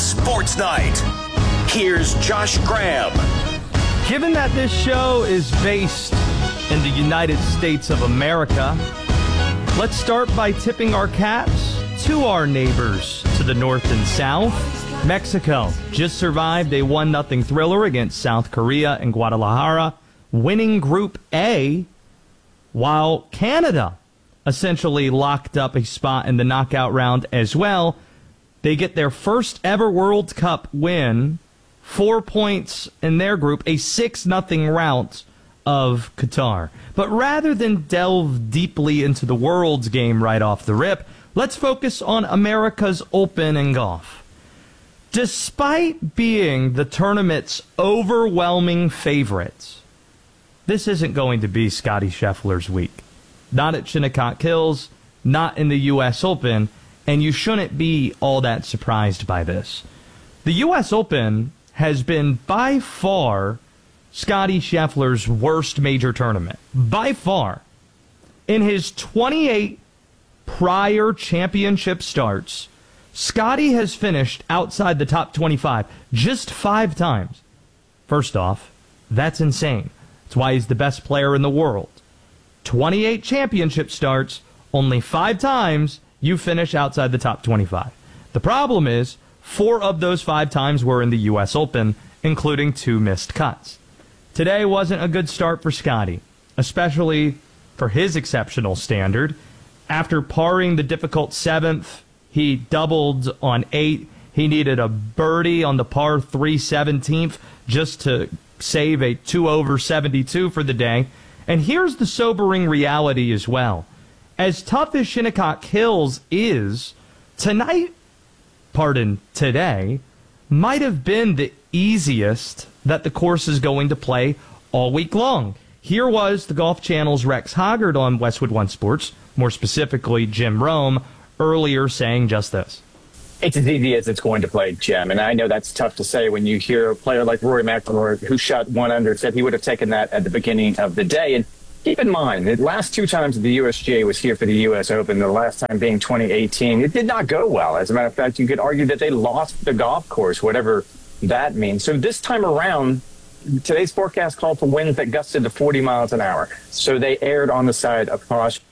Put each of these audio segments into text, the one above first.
Sports Night. Here's Josh Graham. Given that this show is based in the United States of America, let's start by tipping our caps to our neighbors to the north and south. Mexico just survived a 1-0 thriller against South Korea in Guadalajara, winning Group A, while Canada essentially locked up a spot in the knockout round as well. They get their first ever World Cup win, 4 points in their group, a 6-0 rout of Qatar. But rather than delve deeply into the World's game right off the rip, let's focus on America's Open in golf. Despite being the tournament's overwhelming favorites, this isn't going to be Scottie Scheffler's week. Not at Shinnecock Hills, not in the U.S. Open, and you shouldn't be all that surprised by this. The U.S. Open has been by far Scottie Scheffler's worst major tournament. By far. In his 28 prior championship starts, Scottie has finished outside the top 25 just 5 times. First off, that's insane. That's why he's the best player in the world. 28 championship starts, only 5 times you finish outside the top 25. The problem is, 4 of those 5 times were in the U.S. Open, including 2 missed cuts. Today wasn't a good start for Scottie, especially for his exceptional standard. After parring the difficult 7th, he doubled on 8. He needed a birdie on the par 3 17th just to save a 2 over 72 for the day. And here's the sobering reality as well. As tough as Shinnecock Hills is, today might have been the easiest that the course is going to play all week long. Here was the Golf Channel's Rex Hoggard on Westwood One Sports, more specifically Jim Rome, earlier saying just this. It's as easy as it's going to play, Jim. And I know that's tough to say when you hear a player like Rory McIlroy, who shot 1 under, said he would have taken that at the beginning of the day. And keep in mind, the last 2 times the USGA was here for the U.S. Open, the last time being 2018, it did not go well. As a matter of fact, you could argue that they lost the golf course, whatever that means. So this time around, today's forecast called for winds that gusted to 40 miles an hour. So they erred on the side of caution.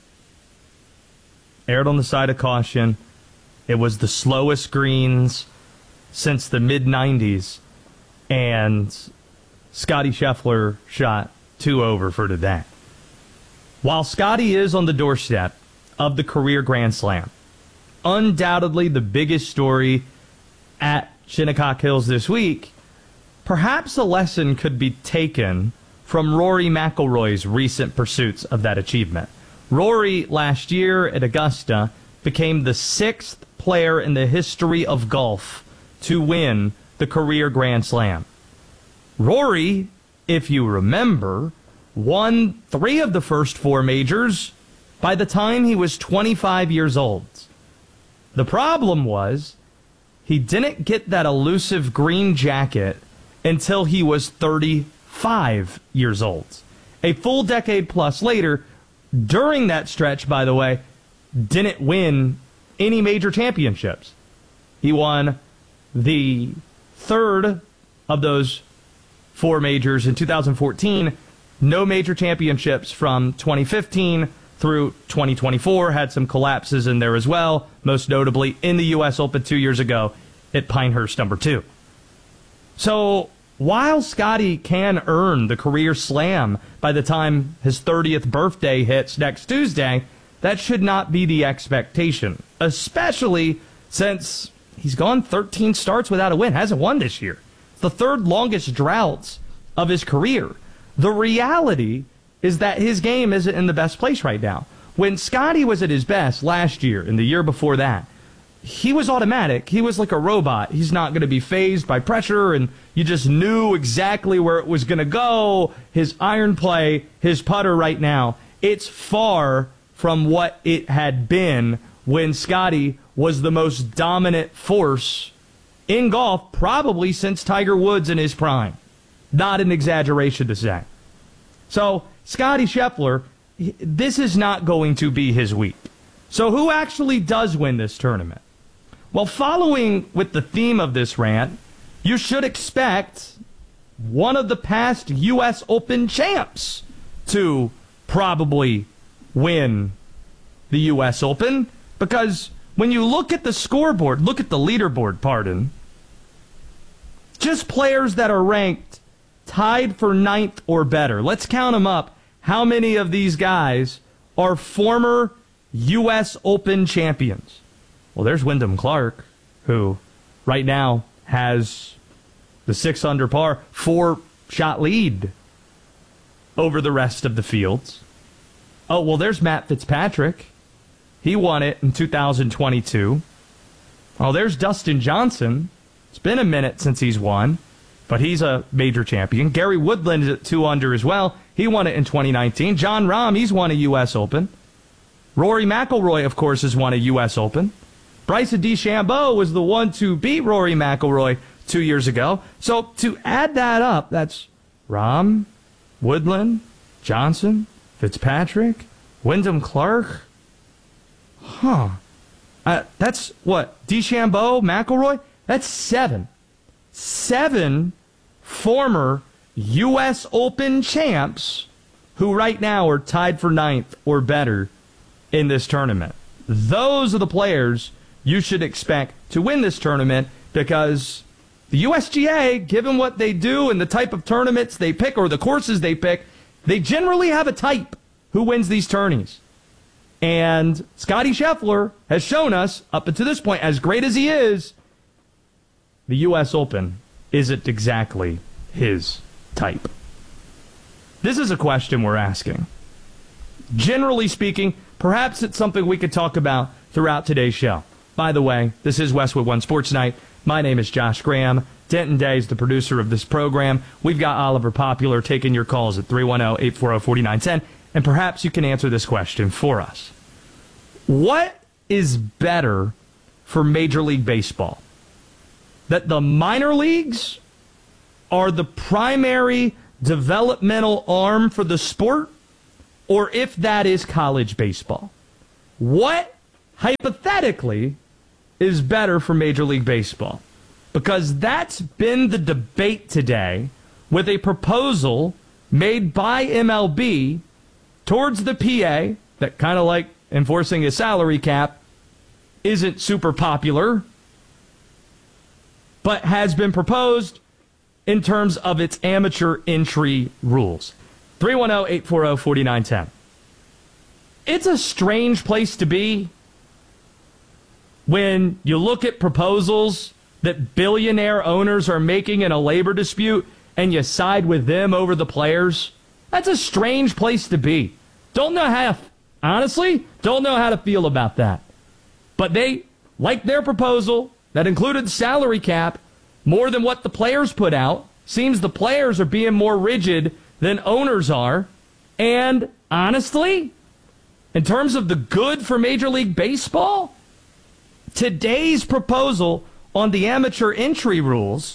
Erred on the side of caution. It was the slowest greens since the mid-90s, and Scottie Scheffler shot 2 over for today. While Scottie is on the doorstep of the career Grand Slam, undoubtedly the biggest story at Shinnecock Hills this week, perhaps a lesson could be taken from Rory McIlroy's recent pursuits of that achievement. Rory, last year at Augusta, became the 6th player in the history of golf to win the career Grand Slam. Rory, if you remember, won 3 of the first 4 majors by the time he was 25 years old. The problem was he didn't get that elusive green jacket until he was 35 years old. A full decade plus later, during that stretch, by the way, didn't win any major championships. He won the 3rd of those 4 majors in 2014. No major championships from 2015 through 2024. Had some collapses in there as well, most notably in the U.S. Open 2 years ago at Pinehurst number 2. So while Scottie can earn the career slam by the time his 30th birthday hits next Tuesday, that should not be the expectation, especially since he's gone 13 starts without a win, hasn't won this year. The 3rd longest droughts of his career. The reality is that his game isn't in the best place right now. When Scottie was at his best last year and the year before that, he was automatic. He was like a robot. He's not going to be fazed by pressure, and you just knew exactly where it was going to go. His iron play, his putter right now, it's far from what it had been when Scottie was the most dominant force in golf probably since Tiger Woods in his prime. Not an exaggeration to say. So, Scottie Scheffler, this is not going to be his week. So who actually does win this tournament? Well, following with the theme of this rant, you should expect one of the past U.S. Open champs to probably win the U.S. Open, because when you look at the scoreboard, look at the leaderboard, pardon, just players that are ranked tied for 9th or better. Let's count them up. How many of these guys are former U.S. Open champions? Well, there's Wyndham Clark, who right now has the 6 under par, 4-shot lead over the rest of the fields. Oh, well, there's Matt Fitzpatrick. He won it in 2022. Oh, there's Dustin Johnson. It's been a minute since he's won, but he's a major champion. Gary Woodland is at 2 under as well. He won it in 2019. Jon Rahm, he's won a U.S. Open. Rory McIlroy, of course, has won a U.S. Open. Bryson DeChambeau was the one to beat Rory McIlroy 2 years ago. So to add that up, that's Rahm, Woodland, Johnson, Fitzpatrick, Wyndham Clark. That's what? DeChambeau, McIlroy? That's 7. 7 former U.S. Open champs who right now are tied for 9th or better in this tournament. Those are the players you should expect to win this tournament, because the USGA, given what they do and the type of tournaments they pick or the courses they pick, they generally have a type who wins these tourneys. And Scottie Scheffler has shown us, up until this point, as great as he is, the U.S. Open isn't exactly his type. This is a question we're asking. Generally speaking, perhaps it's something we could talk about throughout today's show. By the way, this is Westwood One Sports Night. My name is Josh Graham. Denton Day is the producer of this program. We've got Oliver Popular taking your calls at 310-840-4910. And perhaps you can answer this question for us. What is better for Major League Baseball? That the minor leagues are the primary developmental arm for the sport, or if that is college baseball? What, hypothetically, is better for Major League Baseball? Because that's been the debate today with a proposal made by MLB towards the PA that, kind of like enforcing a salary cap, isn't super popular, but has been proposed in terms of its amateur entry rules. 310-840-4910. It's a strange place to be when you look at proposals that billionaire owners are making in a labor dispute and you side with them over the players. That's a strange place to be. Don't know how to feel about that. But they like their proposal that included the salary cap more than what the players put out. Seems the players are being more rigid than owners are. And honestly, in terms of the good for Major League Baseball, today's proposal on the amateur entry rules,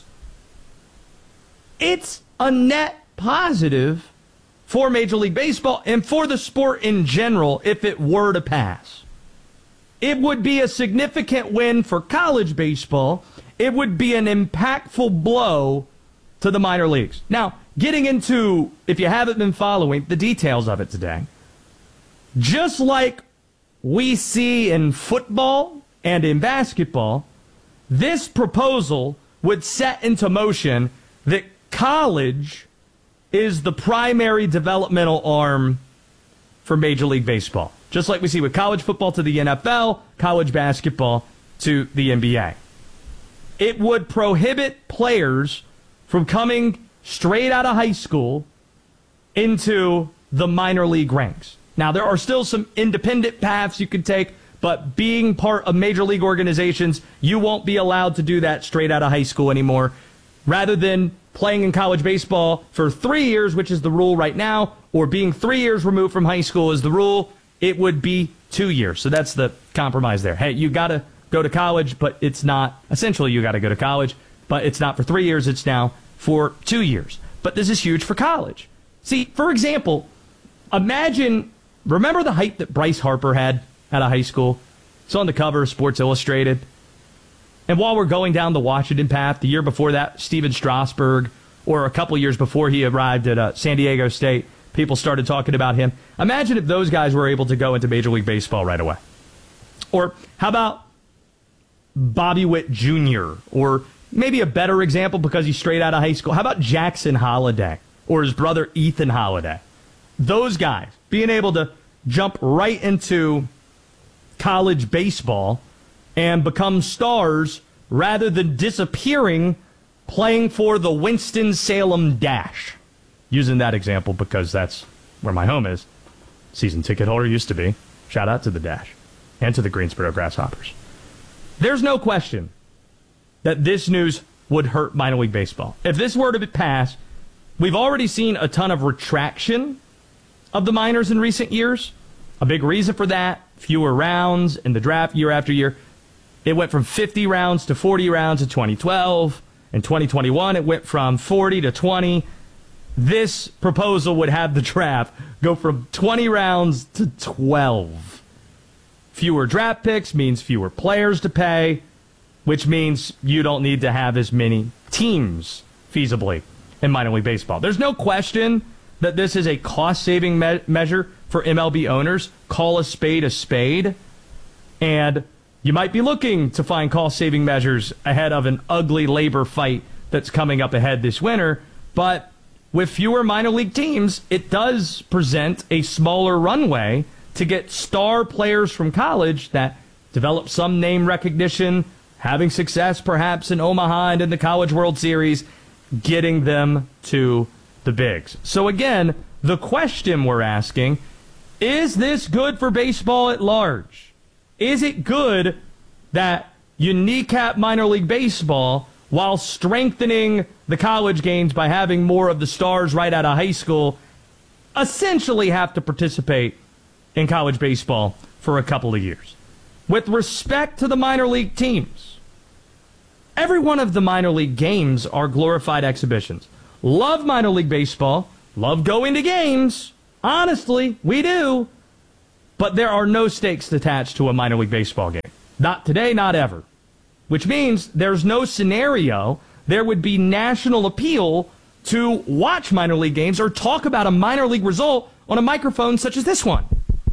it's a net positive for Major League Baseball and for the sport in general if it were to pass. It would be a significant win for college baseball. It would be an impactful blow to the minor leagues. Now, getting into, if you haven't been following, the details of it today, just like we see in football and in basketball, this proposal would set into motion that college is the primary developmental arm for Major League Baseball. Just like we see with college football to the NFL, college basketball to the NBA. It would prohibit players from coming straight out of high school into the minor league ranks. Now, there are still some independent paths you could take, but being part of major league organizations, you won't be allowed to do that straight out of high school anymore. Rather than playing in college baseball for 3 years, which is the rule right now, or being 3 years removed from high school is the rule, it would be 2 years. So that's the compromise there. Hey, you got to go to college, but it's not, essentially you got to go to college, but it's not for 3 years, it's now for 2 years. But this is huge for college. See, for example, remember the height that Bryce Harper had out of high school? It's on the cover of Sports Illustrated. And while we're going down the Washington path, the year before that, Steven Strasburg, or a couple years before he arrived at San Diego State, people started talking about him. Imagine if those guys were able to go into Major League Baseball right away. Or how about Bobby Witt Jr., or maybe a better example because he's straight out of high school. How about Jackson Holliday or his brother Ethan Holliday? Those guys being able to jump right into college baseball and become stars rather than disappearing playing for the Winston-Salem Dash. Using that example because that's where my home is. Season ticket holder used to be. Shout out to the Dash and to the Greensboro Grasshoppers. There's no question that this news would hurt minor league baseball. If this were to pass, we've already seen a ton of retraction of the minors in recent years. A big reason for that, fewer rounds in the draft year after year. It went from 50 rounds to 40 rounds in 2012. In 2021, it went from 40 to 20. This proposal would have the draft go from 20 rounds to 12. Fewer draft picks means fewer players to pay, which means you don't need to have as many teams feasibly in minor league baseball. There's no question that this is a cost-saving measure for MLB owners. Call a spade, and you might be looking to find cost-saving measures ahead of an ugly labor fight that's coming up ahead this winter. But with fewer minor league teams, it does present a smaller runway to get star players from college that develop some name recognition, having success perhaps in Omaha and in the College World Series, getting them to the bigs. So again, the question we're asking, is this good for baseball at large? Is it good that you kneecap minor league baseball while strengthening the college games by having more of the stars right out of high school essentially have to participate in college baseball for a couple of years? With respect to the minor league teams, every one of the minor league games are glorified exhibitions. Love minor league baseball, love going to games. Honestly, we do. But there are no stakes attached to a minor league baseball game. Not today, not ever. Which means there's no scenario there would be national appeal to watch minor league games or talk about a minor league result on a microphone such as this one.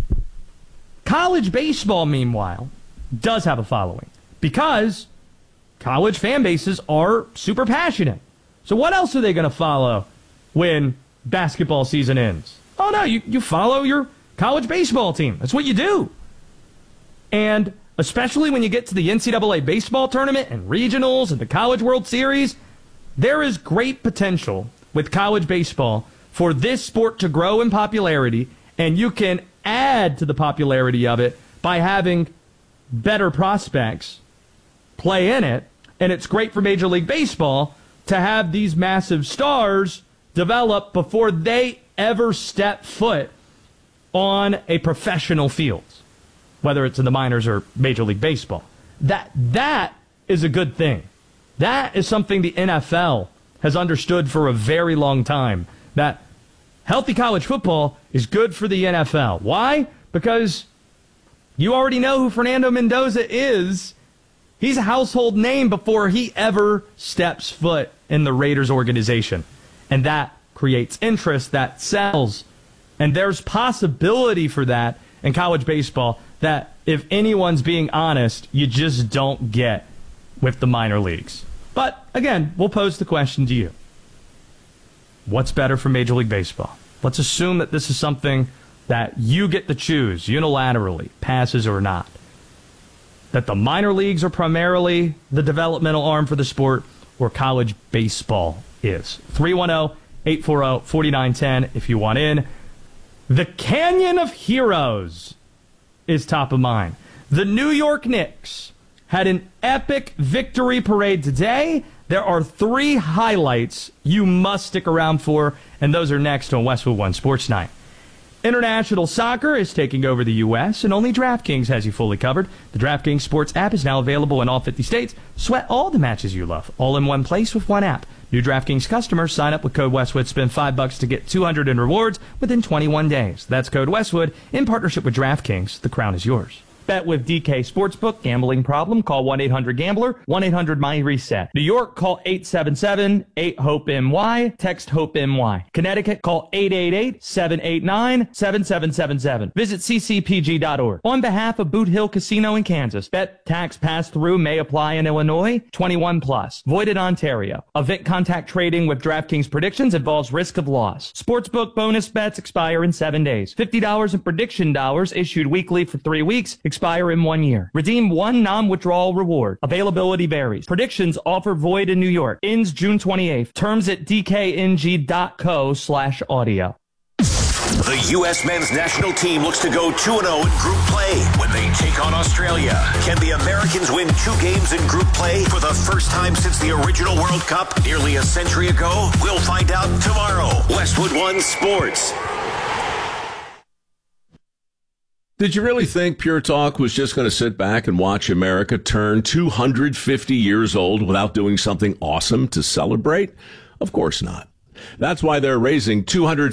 College baseball, meanwhile, does have a following because college fan bases are super passionate. So what else are they going to follow when basketball season ends? Oh, no, you follow your college baseball team. That's what you do. And especially when you get to the NCAA baseball tournament and regionals and the College World Series, there is great potential with college baseball for this sport to grow in popularity, and you can add to the popularity of it by having better prospects play in it. And it's great for Major League Baseball to have these massive stars develop before they ever step foot on a professional field, whether it's in the minors or Major League Baseball. That is a good thing. That is something the NFL has understood for a very long time, that healthy college football is good for the NFL. Why? Because you already know who Fernando Mendoza is. He's a household name before he ever steps foot in the Raiders organization. And that creates interest, that sells. And there's possibility for that in college baseball that, if anyone's being honest, you just don't get with the minor leagues. But again, we'll pose the question to you. What's better for Major League Baseball? Let's assume that this is something that you get to choose unilaterally, passes or not. That the minor leagues are primarily the developmental arm for the sport, or college baseball is. 310-840-4910 if you want in. The Canyon of Heroes is top of mind. The New York Knicks had an epic victory parade today. There are 3 highlights you must stick around for, and those are next on Westwood One Sports Night. International soccer is taking over the U.S., and only DraftKings has you fully covered. The DraftKings Sports app is now available in all 50 states. Sweat all the matches you love, all in one place with one app. New DraftKings customers sign up with code Westwood, spend $5 to get $200 in rewards within 21 days. That's code Westwood in partnership with DraftKings. The crown is yours. Bet with DK Sportsbook. Gambling problem? Call 1-800-GAMBLER. 1-800-MY-RESET. New York, call 877-8-HOPE-NY. Text HOPE-NY. Connecticut, call 888-789-7777. Visit ccpg.org. On behalf of Boot Hill Casino in Kansas, bet, tax, pass-through may apply in Illinois. 21 plus. Void in Ontario. Event contact trading with DraftKings predictions involves risk of loss. Sportsbook bonus bets expire in 7 days. $50 in prediction dollars issued weekly for 3 weeks. Expire in 1 year. Redeem one non-withdrawal reward. Availability varies. Predictions offer void in New York. Ends June 28th. Terms at dkng.co/audio. The U.S. men's national team looks to go 2-0 in group play when they take on Australia. Can the Americans win 2 games in group play for the first time since the original World Cup nearly a century ago? We'll find out tomorrow. Westwood One Sports. Did you really think Pure Talk was just going to sit back and watch America turn 250 years old without doing something awesome to celebrate? Of course not. That's why they're raising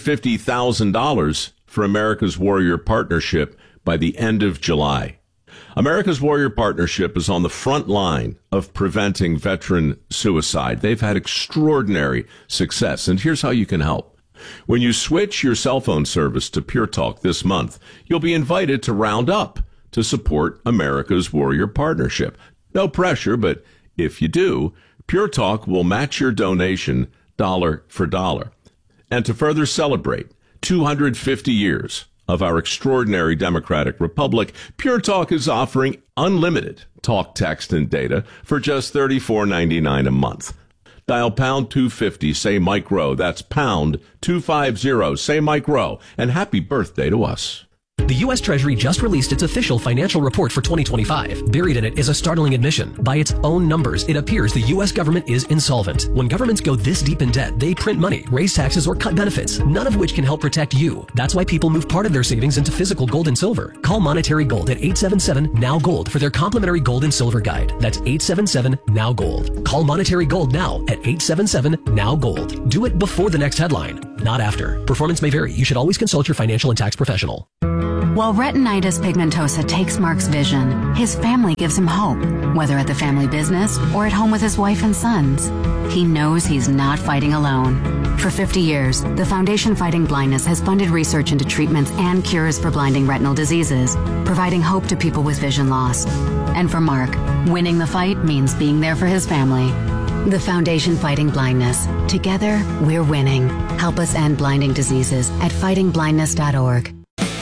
$250,000 for America's Warrior Partnership by the end of July. America's Warrior Partnership is on the front line of preventing veteran suicide. They've had extraordinary success, and here's how you can help. When you switch your cell phone service to Pure Talk this month, you'll be invited to round up to support America's Warrior Partnership. No pressure, but if you do, Pure Talk will match your donation dollar for dollar. And to further celebrate 250 years of our extraordinary democratic republic, Pure Talk is offering unlimited talk, text, and data for just $34.99 a month. Dial pound 250, say Mike Rowe. That's pound 250, say Mike Rowe. And happy birthday to us. The U.S. Treasury just released its official financial report for 2025. Buried in it is a startling admission. By its own numbers, it appears the U.S. government is insolvent. When governments go this deep in debt, they print money, raise taxes, or cut benefits, none of which can help protect you. That's why people move part of their savings into physical gold and silver. Call Monetary Gold at 877-NOW-GOLD for their complimentary gold and silver guide. That's 877-NOW-GOLD. Call Monetary Gold now at 877-NOW-GOLD. Do it before the next headline, not after. Performance may vary. You should always consult your financial and tax professional. While retinitis pigmentosa takes Mark's vision, his family gives him hope, whether at the family business or at home with his wife and sons. He knows he's not fighting alone. For 50 years, the Foundation Fighting Blindness has funded research into treatments and cures for blinding retinal diseases, providing hope to people with vision loss. And for Mark, winning the fight means being there for his family. The Foundation Fighting Blindness. Together, we're winning. Help us end blinding diseases at fightingblindness.org.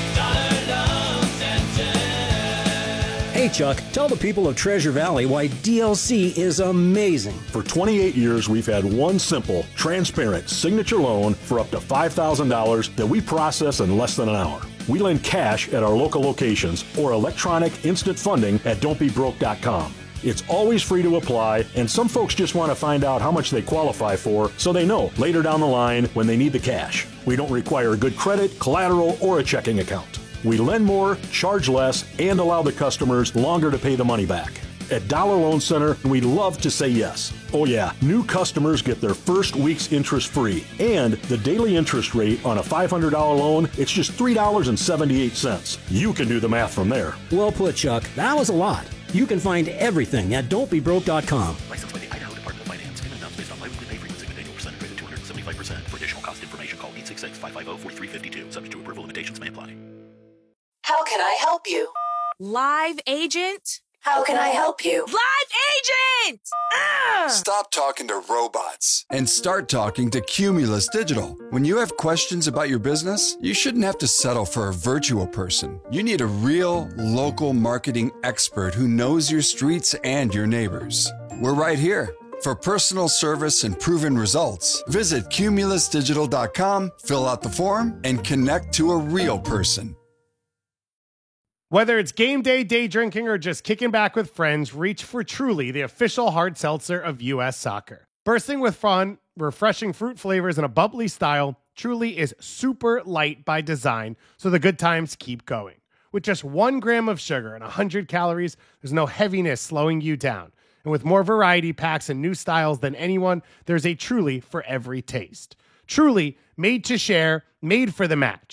Hey Chuck, tell the people of Treasure Valley why DLC is amazing. For 28 years, we've had one simple, transparent signature loan for up to $5,000 that we process in less than an hour. We lend cash at our local locations or electronic instant funding at don'tbebroke.com. It's always free to apply, and some folks just want to find out how much they qualify for so they know later down the line when they need the cash. We don't require good credit, collateral, or a checking account. We lend more, charge less, and allow the customers longer to pay the money back. At Dollar Loan Center, we love to say yes. Oh yeah, new customers get their first week's interest free. And the daily interest rate on a $500 loan, it's just $3.78. You can do the math from there. Well put, Chuck. That was a lot. You can find everything at don'tbebroke.com. Licensed by the Idaho Department of Finance. Payment amounts based on biweekly pay frequency with annual percentage rate of 275%. For additional cost information, call 866-550-4352. Subject to approval, limitations may apply. How can I help you? Live agent? How can I help you? Live agent! Stop talking to robots and start talking to Cumulus Digital. When you have questions about your business, you shouldn't have to settle for a virtual person. You need a real, local marketing expert who knows your streets and your neighbors. We're right here. For personal service and proven results, visit cumulusdigital.com, fill out the form, and connect to a real person. Whether it's game day, day drinking, or just kicking back with friends, reach for Truly, the official hard seltzer of U.S. soccer. Bursting with fun, refreshing fruit flavors, and a bubbly style, Truly is super light by design, so the good times keep going. With just 1 gram of sugar and 100 calories, there's no heaviness slowing you down. And with more variety packs and new styles than anyone, there's a Truly for every taste. Truly, made to share, made for the match.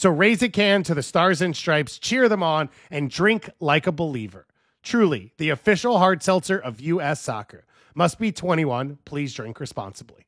So raise a can to the Stars and Stripes, cheer them on, and drink like a believer. Truly, the official hard seltzer of U.S. Soccer. Must be 21. Please drink responsibly.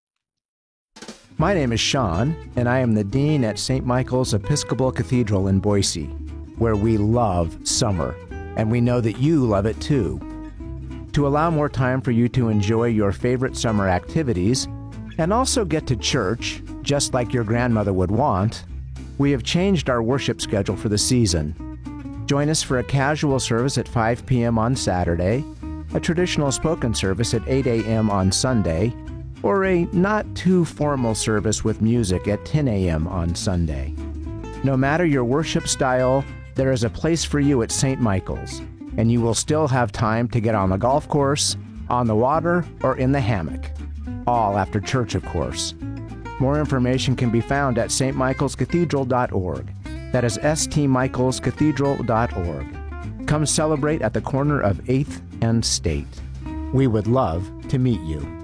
My name is Sean, and I am the Dean at St. Michael's Episcopal Cathedral in Boise, where we love summer, and we know that you love it too. To allow more time for you to enjoy your favorite summer activities, and also get to church, just like your grandmother would want, we have changed our worship schedule for the season. Join us for a casual service at 5 p.m. on Saturday, a traditional spoken service at 8 a.m. on Sunday, or a not-too-formal service with music at 10 a.m. on Sunday. No matter your worship style, there is a place for you at St. Michael's, and you will still have time to get on the golf course, on the water, or in the hammock. All after church, of course. More information can be found at stmichaelscathedral.org. That is stmichaelscathedral.org. Come celebrate at the corner of 8th and State. We would love to meet you.